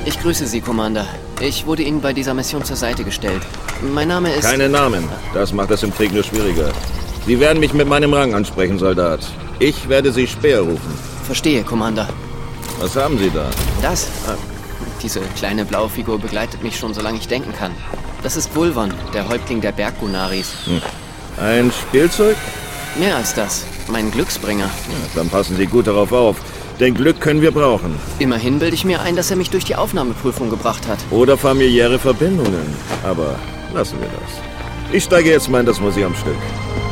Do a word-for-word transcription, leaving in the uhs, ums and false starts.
Ich grüße Sie, Commander. Ich wurde Ihnen bei dieser Mission zur Seite gestellt. Mein Name ist... Keine Namen. Das macht es im Krieg nur schwieriger. Sie werden mich mit meinem Rang ansprechen, Soldat. Ich werde Sie Speer rufen. Verstehe, Commander. Was haben Sie da? Das? Diese kleine blaue Figur begleitet mich schon, solange ich denken kann. Das ist Vulvan, der Häuptling der Berggunaris. Hm. Ein Spielzeug? Mehr als das. Mein Glücksbringer. Ja, dann passen Sie gut darauf auf. Denn Glück können wir brauchen. Immerhin bilde ich mir ein, dass er mich durch die Aufnahmeprüfung gebracht hat. Oder familiäre Verbindungen. Aber lassen wir das. Ich steige jetzt mal in das Museumsstück.